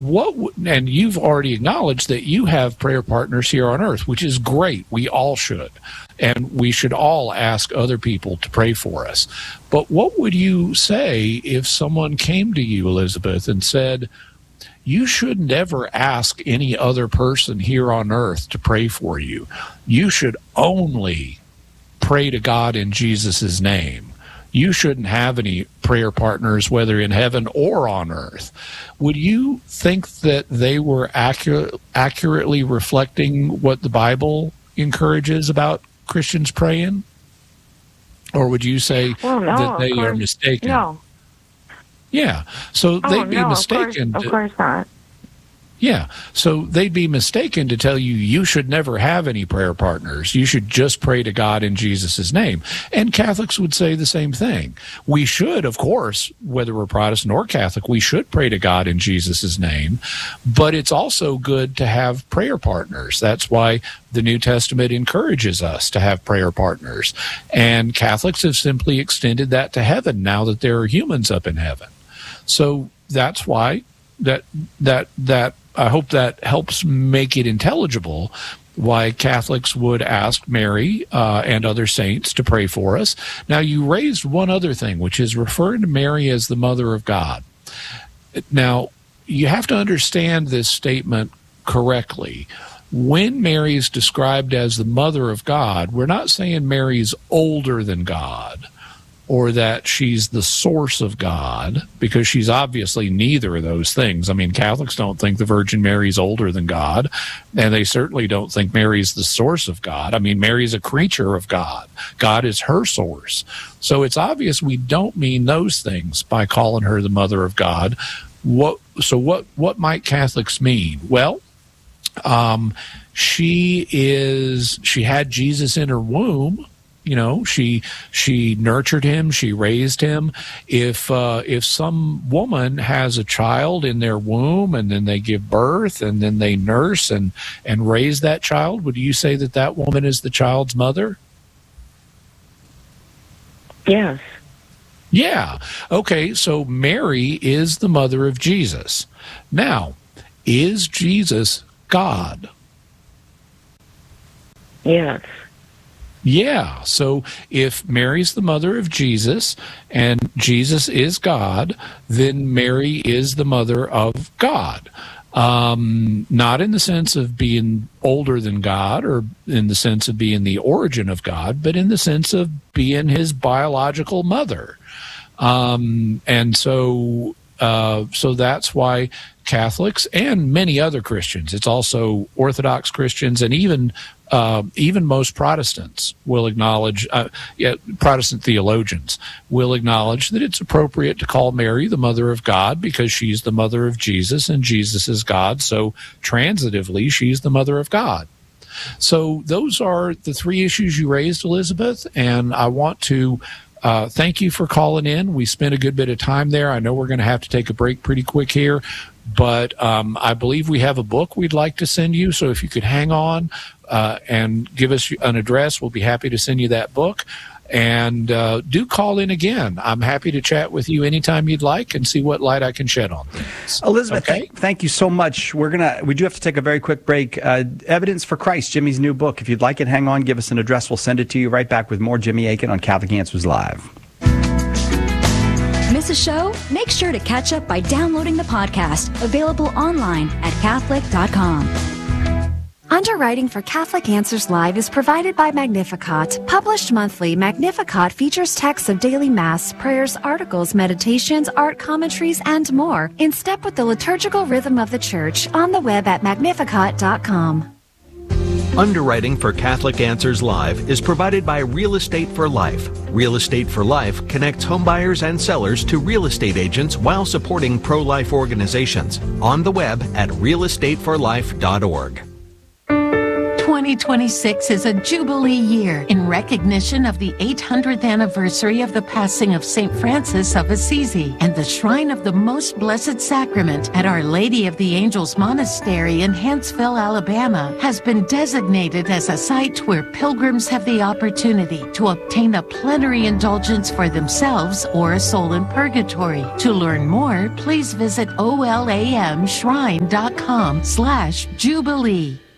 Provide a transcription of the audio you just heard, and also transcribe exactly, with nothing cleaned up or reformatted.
what, w- and you've already acknowledged that you have prayer partners here on earth, which is great. We all should. And we should all ask other people to pray for us. But what would you say if someone came to you, Elizabeth, and said, you shouldn't ever ask any other person here on earth to pray for you. You should only pray to God in Jesus' name. You shouldn't have any prayer partners, whether in heaven or on earth. Would you think that they were accurate, accurately reflecting what the Bible encourages about Christians praying? Or would you say well, no, that they course, are mistaken? No. Yeah, so oh, they'd be no, mistaken. Of course, of course not. Yeah, so they'd be mistaken to tell you you should never have any prayer partners. You should just pray to God in Jesus' name. And Catholics would say the same thing. We should, of course, whether we're Protestant or Catholic, we should pray to God in Jesus' name. But it's also good to have prayer partners. That's why the New Testament encourages us to have prayer partners. And Catholics have simply extended that to heaven now that there are humans up in heaven. So that's why that that that I hope that helps make it intelligible why Catholics would ask Mary uh, and other saints to pray for us. Now, you raised one other thing, which is referring to Mary as the Mother of God. Now, you have to understand this statement correctly. When Mary is described as the Mother of God, we're not saying Mary's older than God, or that she's the source of God, because she's obviously neither of those things. I mean, Catholics don't think the Virgin Mary's older than God, and they certainly don't think Mary's the source of God. I mean, Mary's a creature of God. God is her source. So it's obvious we don't mean those things by calling her the Mother of God. What? So what, what might Catholics mean? Well, um, she is, she had Jesus in her womb. You know, she she nurtured him, she raised him. If uh, if some woman has a child in their womb and then they give birth and then they nurse and, and raise that child, would you say that that woman is the child's mother? Yes. Yeah. Okay, so Mary is the mother of Jesus. Now, is Jesus God? Yes. Yeah, so if Mary's the mother of Jesus and Jesus is God, then Mary is the mother of God. Um, not in the sense of being older than God or in the sense of being the origin of God, but in the sense of being his biological mother. Um, and so, uh, so that's why Catholics and many other Christians, it's also Orthodox Christians and even Uh, even most Protestants will acknowledge, uh, yeah, Protestant theologians will acknowledge that it's appropriate to call Mary the Mother of God because she's the mother of Jesus and Jesus is God. So transitively, she's the Mother of God. So those are the three issues you raised, Elizabeth, and I want to uh, thank you for calling in. We spent a good bit of time there. I know we're going to have to take a break pretty quick here, but um, I believe we have a book we'd like to send you. So if you could hang on uh, and give us an address, we'll be happy to send you that book. And uh, do call in again. I'm happy to chat with you anytime you'd like and see what light I can shed on things. Elizabeth, okay? th- thank you so much. We're gonna we do have to take a very quick break. Uh, Evidence for Christ, Jimmy's new book. If you'd like it, hang on. Give us an address. We'll send it to you. Right back with more Jimmy Akin on Catholic Answers Live. Miss a show? Make sure to catch up by downloading the podcast, available online at Catholic dot com. Underwriting for Catholic Answers Live is provided by Magnificat. Published monthly, Magnificat features texts of daily Mass, prayers, articles, meditations, art commentaries, and more in step with the liturgical rhythm of the Church on the web at Magnificat dot com. Underwriting for Catholic Answers Live is provided by Real Estate for Life. Real Estate for Life connects homebuyers and sellers to real estate agents while supporting pro-life organizations. On the web at real estate for life dot org. twenty twenty-six is a Jubilee year in recognition of the eight hundredth anniversary of the passing of Saint Francis of Assisi, and the Shrine of the Most Blessed Sacrament at Our Lady of the Angels Monastery in Huntsville, Alabama, has been designated as a site where pilgrims have the opportunity to obtain a plenary indulgence for themselves or a soul in purgatory. To learn more, please visit olamshrine.com slash Jubilee.